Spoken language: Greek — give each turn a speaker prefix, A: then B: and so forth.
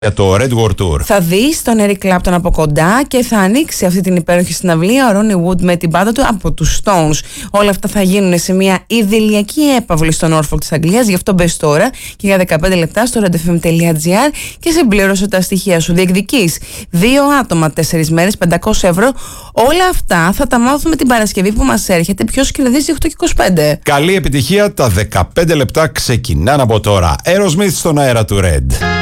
A: για το Red War Tour.
B: Θα δεις τον Eric Clapton από κοντά και θα ανοίξει αυτή την υπέροχη συναυλία ο Ronnie Wood με την μπάντα του από τους Stones. Όλα αυτά θα γίνουν σε μια ιδηλιακή έπαυλη στο Norfolk της Αγγλίας. Γι' αυτό μπες τώρα και για 15 λεπτά στο redfm.gr και συμπλήρωσε τα στοιχεία σου. Διεκδικείς 2 άτομα, 4 μέρες, 500 ευρώ. Όλα αυτά θα τα μάθουμε την Παρασκευή που μας έρχεται. Ποιος κερδίζει 8:25.
A: Καλή επιτυχία, τα 15 λεπτά ξεκινάνε από τώρα. Aerosmith στον αέρα του Red.